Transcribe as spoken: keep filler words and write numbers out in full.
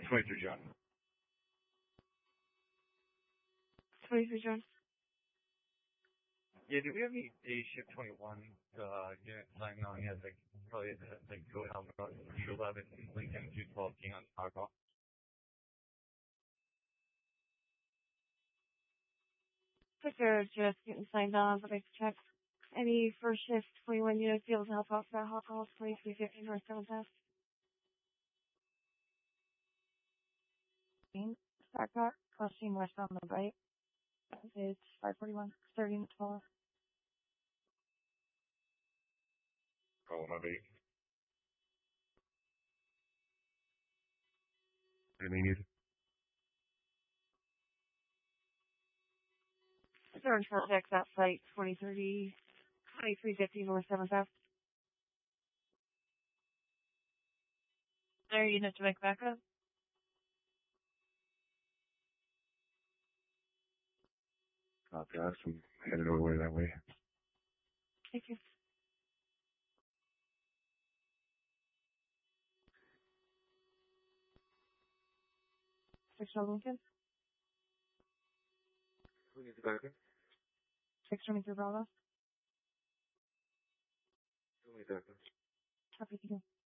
twenty-three, John. twenty-three, John. Yeah, do we have any A shift twenty-one uh, unit signed on yet? Like, probably the, the Go Helmet U eleven Lincoln two twelve King on power call. They're just getting signed on, but I check any first shift twenty-one units be able to help out for that hot call twenty-three fifty North seven F. Back car, crossing west on the right. It's five forty-one, starting at twelve. Call my bait. Anything needed? Surge for X at site twenty thirty, twenty-three fifty North seventh F. There, unit to make backup. Copy, I'm headed over that way. Thank you. Six Lincoln. Who needs the backup? Six twenty-three Bravo. Who needs backup? Copy, thank you.